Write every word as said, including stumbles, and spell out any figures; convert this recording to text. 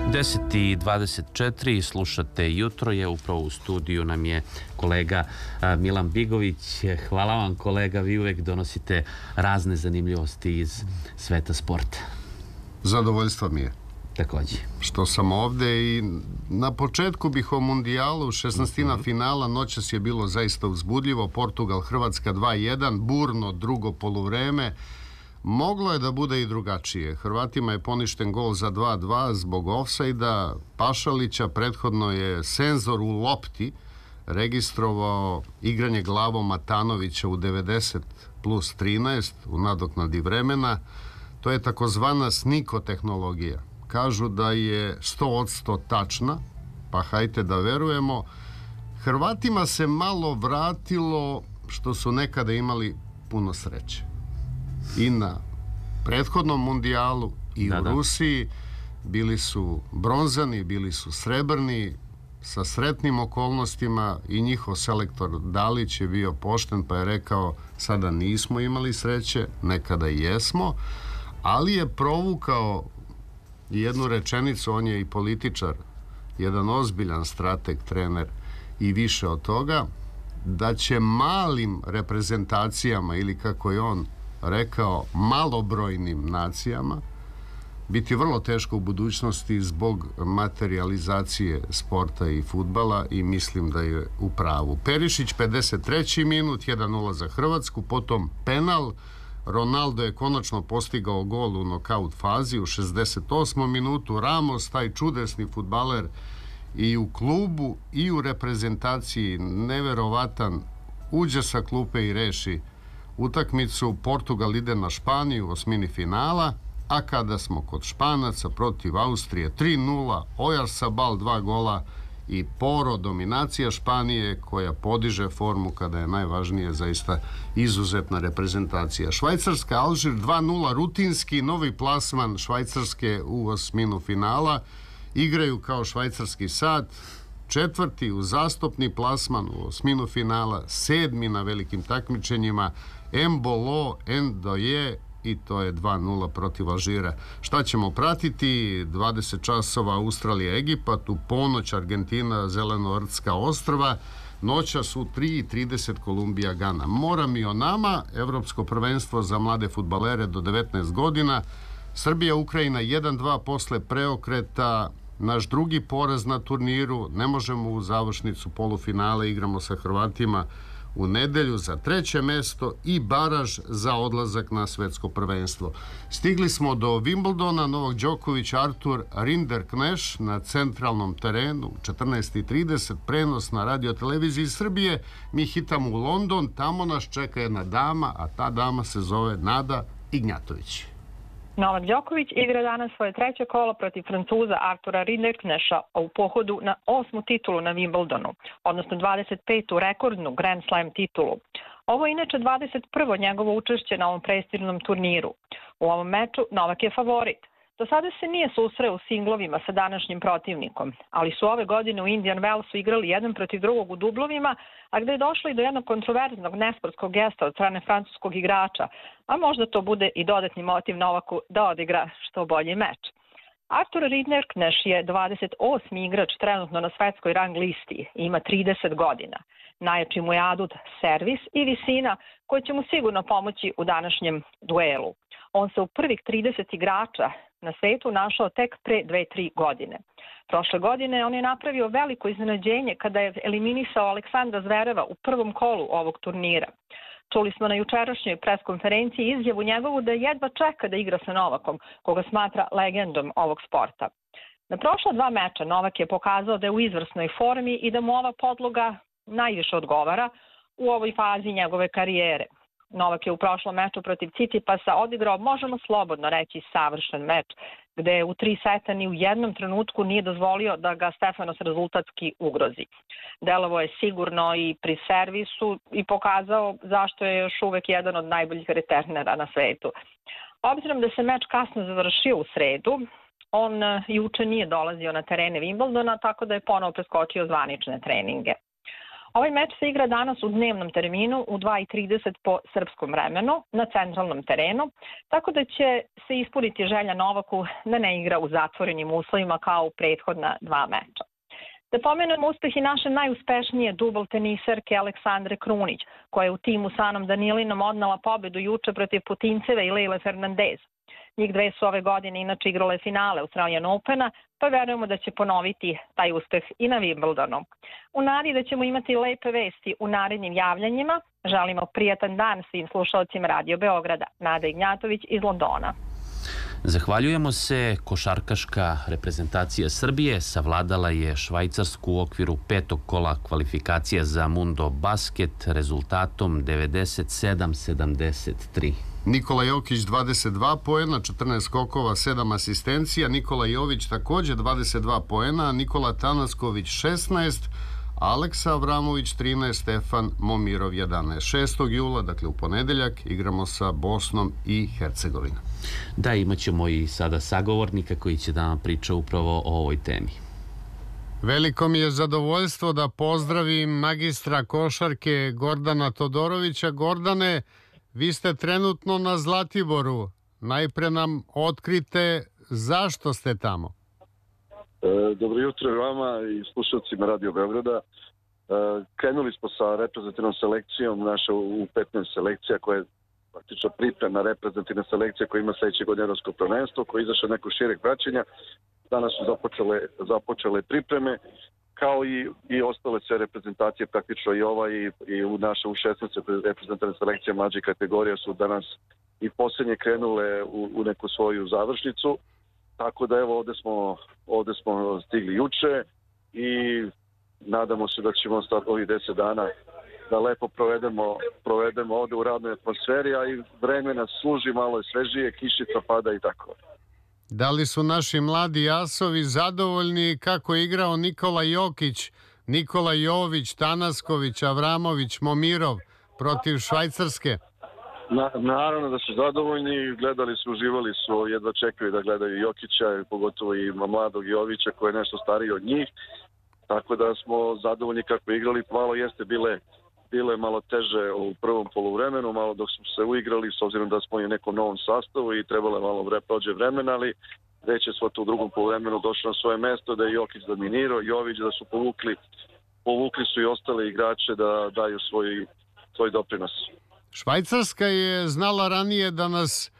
deset i dvadeset četiri, slušate Jutro je, upravo u studiju nam je kolega Milan Bigović. Hvala vam kolega, vi uvek donosite razne zanimljivosti iz sveta sporta. Zadovoljstvo mi je. Takođe. Što sam ovde i na početku bih o mundijalu, šesnaestina mm-hmm. finala, noćas je bilo zaista uzbudljivo, Portugal, Hrvatska dva jedan, burno drugo poluvreme. Moglo je da bude i drugačije. Hrvatima je poništen gol za dva dva zbog ofsajda Pašalića. Prethodno je senzor u lopti registrovao igranje glavom Matanovića u devedeset plus trinaest u nadoknadi vremena. To je takozvana sniko tehnologija. Kažu da je sto posto tačna, pa hajte da verujemo. Hrvatima se malo vratilo što su nekada imali puno sreće. I na prethodnom mundijalu i da, u da. Rusiji bili su bronzani, bili su srebrni, sa sretnim okolnostima, i njihov selektor Dalić je bio pošten pa je rekao sada nismo imali sreće, nekada jesmo, ali je provukao jednu rečenicu, on je i političar, jedan ozbiljan strateg, trener i više od toga, da će malim reprezentacijama, ili kako je on rekao, malobrojnim nacijama biti vrlo teško u budućnosti zbog materijalizacije sporta i fudbala, i mislim da je u pravu. Perišić, pedeset treći minut, jedan nula za Hrvatsku, potom penal. Ronaldo je konačno postigao gol u nokaut fazi u šezdeset osmom minutu. Ramos, taj čudesni fudbaler, i u klubu i u reprezentaciji, neverovatan, uđe sa klupe i reši utakmicu. Portugal ide na Španiju u osmini finala, a kada smo kod Španaca, protiv Austrije tri nula, Oyarzabal dva gola i Poro, dominacija Španije koja podiže formu kada je najvažnije, zaista izuzetna reprezentacija. Švajcarska, Alžir dva nula, rutinski novi plasman Švajcarske u osminu finala. Igraju kao švajcarski sat, četvrti uzastopni plasman u osminu finala, sedmi na velikim takmičenjima, Embolo, Endoje, i to je dva nula protiv Alžira. Šta ćemo pratiti? dvadeset časova Australija, Egipat, u ponoć Argentina, Zelenoortska ostrva, noćas u tri i trideset Kolumbija, Gana. Moram i o nama, evropsko prvenstvo za mlade fudbalere do devetnaest godina, Srbija, Ukrajina jedan dva posle preokreta, naš drugi poraz na turniru, ne možemo u završnicu polufinale, igramo sa Hrvatima u nedelju za treće mesto i baraž za odlazak na svetsko prvenstvo. Stigli smo do Wimbledona, Novak Đoković, Artur Rinderkneš na centralnom terenu, četrnaest i trideset, prenos na radioteleviziji Srbije. Mi hitamo u London, tamo nas čeka jedna dama, a ta dama se zove Nada Ignjatović. Novak Đoković igra danas svoje treće kolo protiv Francuza Artura Rinderkneša u pohodu na osmu titulu na Wimbledonu, odnosno dvadeset petu rekordnu Grand Slam titulu. Ovo je inače dvadeset prvo njegovo učešće na ovom prestižnom turniru. U ovom meču Novak je favorit. Do sada se nije susreo u singlovima sa današnjim protivnikom, ali su ove godine u Indian Wellsu igrali jedan protiv drugog u dublovima, a gde je došlo i do jednog kontroverznog nesportskog gesta od strane francuskog igrača, a možda to bude i dodatni motiv Novaku da odigra što bolji meč. Artur Rinderkneš je dvadeset osmi igrač trenutno na svetskoj rang listi i ima trideset godina. Najjači mu je adut, servis i visina koji će mu sigurno pomoći u današnjem duelu. On se u prvih trideset igrača na svetu našao tek pre dve tri godine. Prošle godine on je napravio veliko iznenađenje kada je eliminisao Aleksandra Zvereva u prvom kolu ovog turnira. Čuli smo na jučerašnjoj preskonferenciji izjavu njegovu da jedva čeka da igra sa Novakom, koga smatra legendom ovog sporta. Na prošla dva meča Novak je pokazao da je u izvrsnoj formi i da mu ova podloga najviše odgovara u ovoj fazi njegove karijere. Novak je u prošlom meču protiv Cicipasa odigrao, možemo slobodno reći, savršen meč, gde je u tri seta ni u jednom trenutku nije dozvolio da ga Stefanos rezultatski ugrozi. Delovo je sigurno i pri servisu i pokazao zašto je još uvek jedan od najboljih returnera na svetu. Obzirom da se meč kasno završio u sredu, on juče nije dolazio na terene Wimbledona, tako da je ponovo preskočio zvanične treninge. Ovaj meč se igra danas u dnevnom terminu u dva i trideset po srpskom vremenu na centralnom terenu, tako da će se ispuniti želja Novaku da ne igra u zatvorenim uslovima kao u prethodna dva meča. Da pomenemo uspeh i naše najuspešnije dubl teniserke Aleksandre Krunić, koja je u timu sa Anom Danilinom odnela pobedu juče protiv Putinceve i Lejle Fernandez. Njih dve su ove godine inače igrale finale Australian Opena, pa verujemo da će ponoviti taj uspeh i na Wimbledonu. U nadi da ćemo imati lepe vesti u narednim javljanjima, želimo prijatan dan svim slušalcima Radio Beograda. Nada Ignjatović iz Londona. Zahvaljujemo se. Košarkaška reprezentacija Srbije savladala je Švajcarsku u okviru petog kola kvalifikacija za Mundo Basket rezultatom devedeset sedam sedamdeset tri. Nikola Jokić dvadeset dva poena, četrnaest skokova, sedam asistencija. Nikola Jović također dvadeset dva poena, Nikola Tanasković šesnaest, Aleksa Avramović trinaest, Stefan Momirov jedanaest. šestog jula, dakle u ponedeljak, igramo sa Bosnom i Hercegovinom. Da, imat ćemo i sada sagovornika koji će da nam priča upravo o ovoj temi. Veliko mi je zadovoljstvo da pozdravim magistra košarke Gordana Todorovića. Gordane, vi ste trenutno na Zlatiboru. Najpre nam otkrite zašto ste tamo. E, dobro jutro i vama i slušalcima Radio Beograda. E, krenuli smo sa reprezentativnom selekcijom, naša u petnaest selekcija koja je praktično pripremna reprezentativna selekcija koja ima sljedeće godine evropsko prvenstvo, koja je izašla nekog šireg praćenja. Danas su započele, započele pripreme, kao i, i ostale sve reprezentacije, praktično i ova i, i u naša u šesnaest reprezentativne selekcije mlađe kategorija su danas i posljednje krenule u, u neku svoju završnicu. Tako da evo ovdje smo, ovdje smo stigli juče i nadamo se da ćemo stati ovih deset dana da lepo provedemo, provedemo ovdje u radnoj atmosferi, a i vreme nas služi, malo je svežije, kišica pada i tako. Da li su naši mladi asovi zadovoljni kako je igrao Nikola Jokić, Nikola Jović, Tanasković, Avramović, Momirov protiv Švajcarske? Na, naravno da su zadovoljni, gledali su, uživali su, jedva čekaju da gledaju Jokića, pogotovo i mladog Jovića koji je nešto stariji od njih, tako da smo zadovoljni kako igrali. Malo jeste bile, bile malo teže u prvom poluvremenu, malo dok smo se uigrali s obzirom da smo i u nekom novom sastavu i trebalo je malo vre, prođe vremena, ali već je svo to u drugom poluvremenu došlo na svoje mesto, da je Jokić dominirao, Jović da su povukli, povukli su i ostale igrače da daju svoj, svoj doprinos. Švajcarska je znala ranije da nas